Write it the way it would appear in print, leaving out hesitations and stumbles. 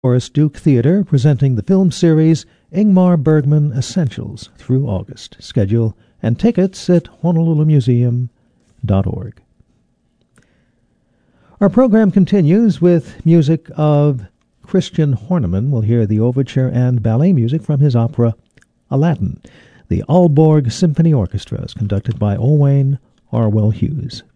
Horace Duke Theater, presenting the film series Ingmar Bergman Essentials through August. Schedule and tickets at honolulumuseum.org. Our program continues with music of Christian Horneman. We'll hear the overture and ballet music from his opera Aladdin. The Aalborg Symphony Orchestra is conducted by Owain Arwell Hughes.